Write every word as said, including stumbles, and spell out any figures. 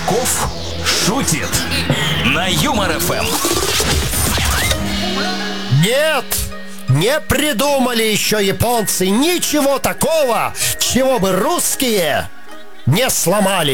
Попов шутит на Юмор эф эм. Нет, не придумали еще японцы ничего такого, чего бы русские не сломали.